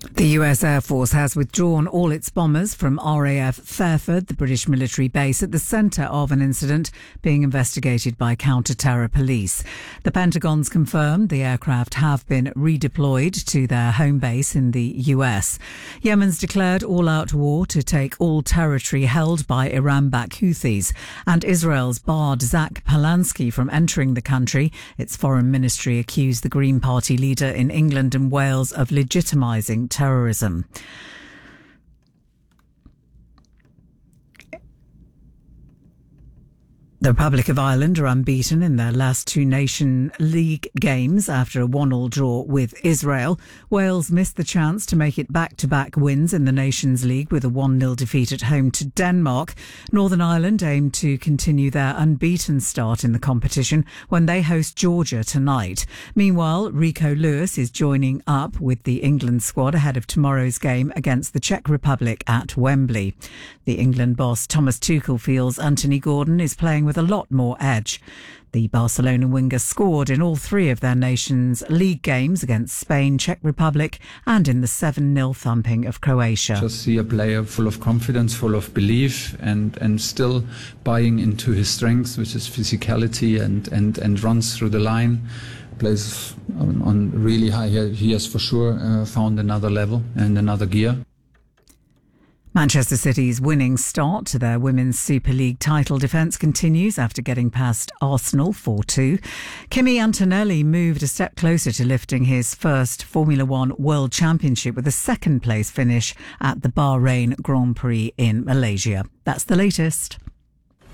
The US Air Force has withdrawn all its bombers from RAF Fairford, the British military base at the centre of an incident being investigated by counter-terror police. The Pentagon's confirmed the aircraft have been redeployed to their home base in the US. Yemen's declared all-out war to take all territory held by Iran-backed Houthis, and Israel's barred Zach Palansky from entering the country. Its foreign ministry accused the Green Party leader in England and Wales of legitimising terrorism. The Republic of Ireland are unbeaten in their last two Nation League games after a 1-1 draw with Israel. Wales missed the chance to make it back-to-back wins in the Nations League with a 1-0 defeat at home to Denmark. Northern Ireland aim to continue their unbeaten start in the competition when they host Georgia tonight. Meanwhile, Rico Lewis is joining up with the England squad ahead of tomorrow's game against the Czech Republic at Wembley. The England boss Thomas Tuchel feels Anthony Gordon is playing with a lot more edge. The Barcelona winger scored in all three of their Nations League games against Spain, Czech Republic and in the 7-0 thumping of Croatia. Just see a player full of confidence, full of belief and still buying into his strengths, which is physicality and runs through the line. Plays on really high. He has for sure found another level and another gear. Manchester City's winning start to their Women's Super League title defence continues after getting past Arsenal 4-2. Kimi Antonelli moved a step closer to lifting his first Formula One World Championship with a second-place finish at the Bahrain Grand Prix in Malaysia. That's the latest.